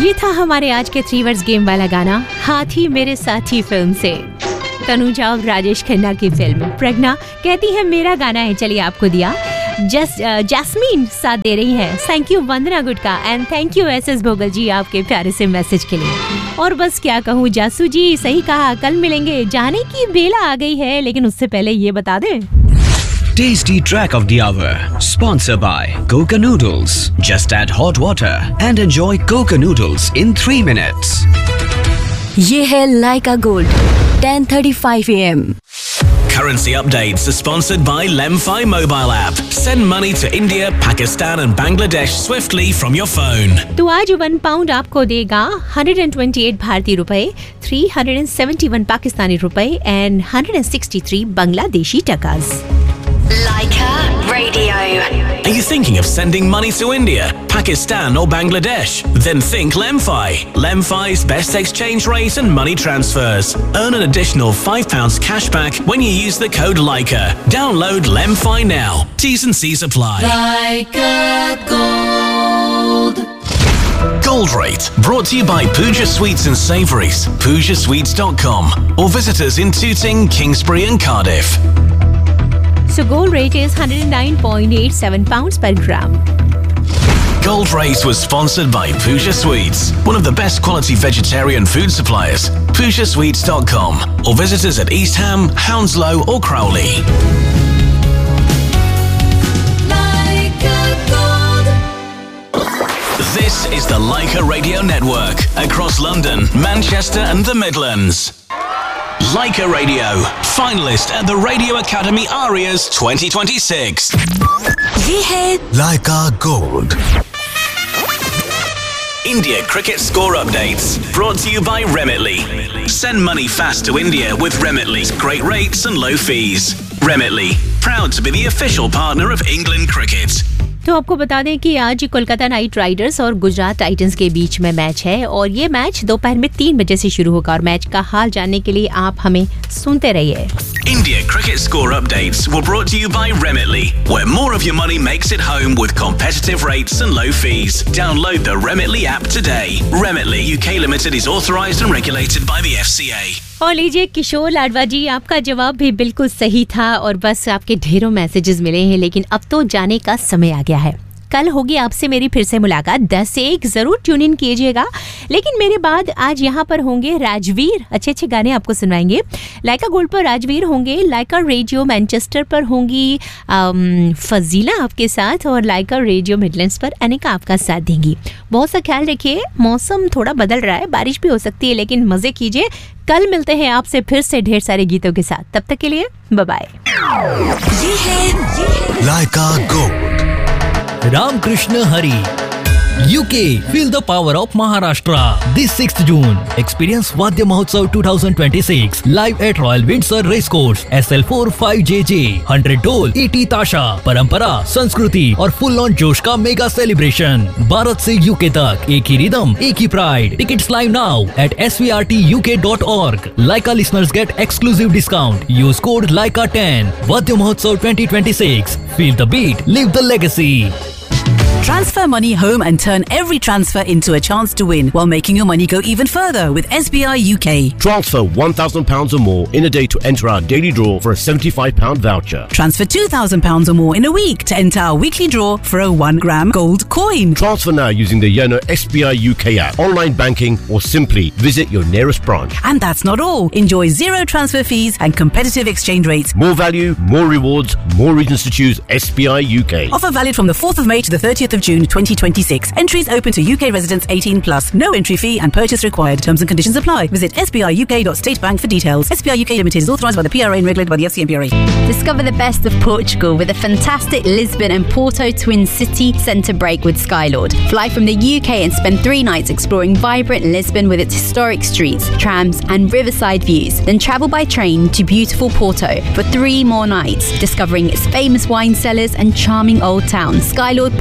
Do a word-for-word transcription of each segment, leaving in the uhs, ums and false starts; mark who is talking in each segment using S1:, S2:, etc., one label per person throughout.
S1: ये था हमारे आज के थ्री वर्ड्स गेम वाला गाना हाथी मेरे साथी फिल्म से। तनुजा और राजेश खन्ना की फिल्म। प्रज्ञा कहती है मेरा गाना है, चलिए आपको दिया। जस जैस्मीन साथ दे रही है। Thank you Vandana gutka and thank U S S भोगल जी आपके प्यारे से मैसेज के लिए। और बस क्या कहूँ जासू जी, सही कहा, कल मिलेंगे। जाने की बेला आ गई है, लेकिन उससे पहले ये बता दें।
S2: Tasty track of the hour, sponsored by Coca Noodles. Just add hot water and enjoy Coca Noodles in three minutes.
S3: ये है लाइका gold ten thirty-five a m
S4: Currency updates are sponsored by Lemfi mobile app. Send money to India, Pakistan and Bangladesh swiftly from your phone.
S1: तो आज one pound आपको देगा one hundred twenty-eight भारतीय रुपए, three hundred seventy-one Pakistani रुपए and one hundred sixty-three Bangladeshi टकास।
S3: Laika Radio.
S4: Are you thinking of sending money to India, Pakistan or Bangladesh? Then think Lemfi. Lemfi's best exchange rate and money transfers. Earn an additional five pounds cash back when you use the code Laika. Download Lemfi now. T's and C's apply.
S3: Laika Gold.
S4: Gold Rate, brought to you by Pooja Sweets and Savouries, pooja sweets dot com, or visit us in Tooting, Kingsbury and Cardiff.
S1: So gold rate is one hundred nine point eight seven pounds per gram.
S4: Gold Rate was sponsored by Pooja Sweets, one of the best quality vegetarian food suppliers. pooja sweets dot com, or visit us at East Ham, Hounslow or Crowley.
S3: Laika Gold.
S4: This is the Laika Radio Network, across London, Manchester and the Midlands. Laika Radio, finalist at the Radio Academy Arias twenty twenty-six.
S3: ये है
S5: Laika Gold.
S4: India cricket score updates, brought to you by Remitly. Send money fast to India with Remitly's great rates and low fees. Remitly, proud to be the official partner of England Cricket.
S1: तो आपको बता दें कि आज Kolkata night Riders और Gujarat Titans के बीच में match है और ये मैच दोपहर में तीन बजे से शुरू होगा और मैच का हाल जानने के लिए आप हमें सुनते रहिए।
S4: India cricket score updates were brought to you by Remitly, where more of your money makes it home with competitive rates and low fees. Download the Remitly app today. Remitly U K Limited is authorised and regulated by the F C A.
S1: और लीजिए किशोर लाडवा जी, आपका जवाब भी बिल्कुल सही था और बस आपके ढेरों मैसेजेस मिले हैं, लेकिन अब तो जाने का समय आ गया है। कल होगी आपसे मेरी फिर से मुलाकात दस से एक, जरूर ट्यून इन कीजिएगा। लेकिन मेरे बाद आज यहाँ पर होंगे राजवीर, अच्छे अच्छे गाने आपको सुनाएंगे। लाइका गोल्ड पर राजवीर होंगे, लाइका रेडियो मैनचेस्टर पर होंगी फजीला आपके साथ और लाइका रेडियो मिडलैंड्स पर अनिका आपका साथ देंगी। बहुत सा ख्याल रखिए, मौसम थोड़ा बदल रहा है, बारिश भी हो सकती है, लेकिन मजे कीजिए। कल मिलते हैं आपसे फिर से ढेर सारे गीतों के साथ, तब तक के लिए बाय बाय।
S3: ये है
S5: Laika Gold.
S6: Ramkrishna Hari. U K, feel the power of Maharashtra. This sixth June, experience Vadya Mahotsav twenty twenty-six live at Royal Windsor Racecourse, S L four five J J, one hundred ढोल, eighty ताशा, परंपरा, संस्कृति और full on जोश का mega celebration. Bharat से UK तक एक ही रिदम, एक ही pride. Tickets live now at s v r t u k dot org. Laika listeners get exclusive discount. Use code Laika ten. Vadya Mahotsav twenty twenty-six. Feel the beat, live the legacy.
S7: Transfer money home and turn every transfer into a chance to win while making your money go even further with S B I U K.
S8: Transfer one thousand pounds or more in a day to enter our daily draw for a seventy-five pound voucher.
S7: Transfer two thousand pounds or more in a week to enter our weekly draw for a one gram gold coin.
S8: Transfer now using the Yono S B I U K app, online banking or simply visit your nearest branch.
S7: And that's not all. Enjoy zero transfer fees and competitive exchange rates.
S8: More value, more rewards, more reasons to choose S B I U K.
S7: Offer valid from the fourth of May to the thirtieth of June twenty twenty-six. Entries open to U K residents eighteen plus. No entry fee and purchase required. Terms and conditions apply. Visit s b i u k dot state bank for details. S B I U K Limited is authorised by the P R A and regulated by the F C M P R A.
S9: Discover the best of Portugal with a fantastic Lisbon and Porto Twin City Centre break with Skylord. Fly from the U K and spend three nights exploring vibrant Lisbon with its historic streets, trams and riverside views. Then travel by train to beautiful Porto for three more nights, discovering its famous wine cellars and charming old town. Skylord prices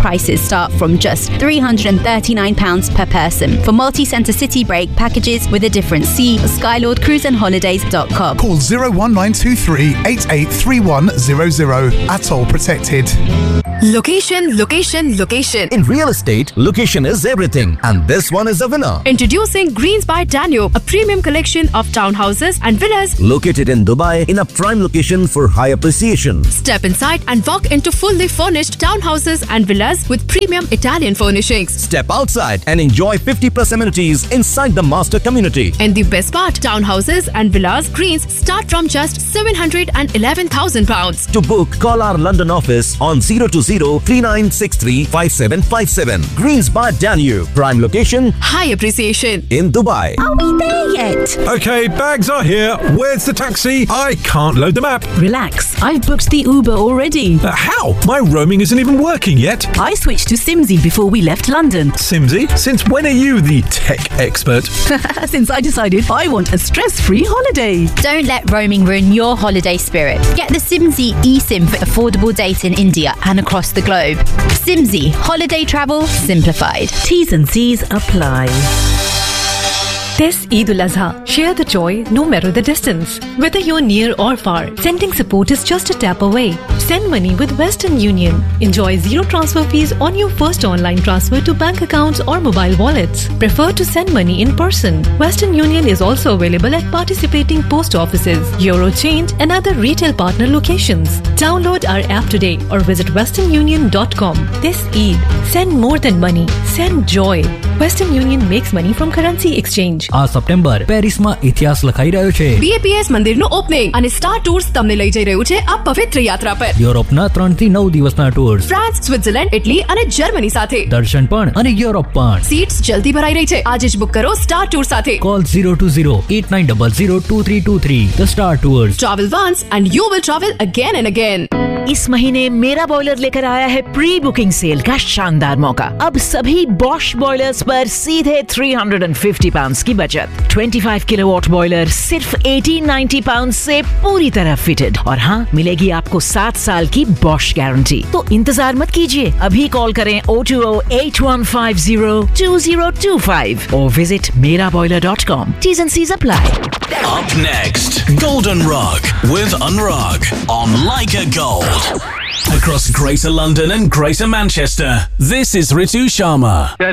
S9: start from just three hundred thirty-nine pounds per person. For multi-centre city break packages with a different see skylord cruise and holidays dot com.
S10: Call zero one nine two three eight eight three one zero zero. Atoll protected.
S11: Location, location, location.
S12: In real estate, location is everything, and this one is a winner.
S11: Introducing Greens by Danube, a premium collection of townhouses and villas
S12: located in Dubai in a prime location for high appreciation.
S11: Step inside and walk into fully furnished townhouses and villas with premium Italian furnishings.
S12: Step outside and enjoy fifty plus amenities inside the master community.
S11: And the best part, townhouses and villas Greens start from just seven hundred eleven thousand pounds.
S12: To book, call our London office on zero two zero three nine six three five seven five seven. Greens by Danube, prime location,
S11: high appreciation
S12: in Dubai.
S1: Are we there yet?
S13: Okay, bags are here. Where's the taxi? I can't load the map.
S7: Relax, I've booked the Uber already.
S13: Uh, how? My roaming isn't even working yet.
S7: I switched to Simsy before we left London.
S13: Simsy? Since when are you the tech expert?
S7: Since I decided I want a stress-free holiday.
S9: Don't let roaming ruin your holiday spirit. Get the Simsy eSIM for affordable data in India and across the globe. Simsy, holiday travel simplified.
S7: T's and C's apply.
S14: This Eid al-Azha, share the joy no matter the distance. Whether you're near or far, sending support is just a tap away. Send money with Western Union. Enjoy zero transfer fees on your first online transfer to bank accounts or mobile wallets. Prefer to send money in person. Western Union is also available at participating post offices, Eurochange and other retail partner locations. Download our app today or visit western union dot com. This Eid, send more than money. Send joy. Western Union makes money from currency exchange.
S6: આ September પેરિસમાં ઇતિહાસ લખાઈ રહ્યો છે.
S11: B A P S મંદિરનું opening અને star tours તમને લઈ જઈ રહ્યું છે આ પવિત્ર યાત્રા પર.
S6: યુરોપના ત્રણ થી નવ દિવસના ટૂર્સ,
S11: ફ્રાન્સ, સ્વિટ્ઝરલેન્ડ, ઇટલી અને જર્મની સાથે.
S6: દર્શન પણ અને યુરોપ પણ.
S11: સીટ્સ જલ્દી ભરાઈ રહી છે. આજે જ બુક કરો સ્ટાર ટૂર સાથે.
S6: Call zero two zero eight nine zero zero two three two three. The Star Tours.
S11: Travel once and you will travel again and again.
S15: इस महीने मेरा बॉयलर लेकर आया है प्री बुकिंग सेल का शानदार मौका. अब सभी बॉश बॉयलर्स पर सीधे तीन सौ पचास पाउंड्स की बचत. पच्चीस किलोवाट बॉयलर सिर्फ अठारह सौ नब्बे पाउंड्स से पूरी तरह फिटेड. और हाँ, मिलेगी आपको सात साल की बॉश गारंटी. तो इंतजार मत कीजिए, अभी कॉल करें zero two zero eight one five zero two zero two five or visit mera boiler dot com. T's and C's apply.
S4: Up next, Golden Rug with Anurag on Leica Gold. Across Greater London and Greater Manchester, this is Ritu Sharma.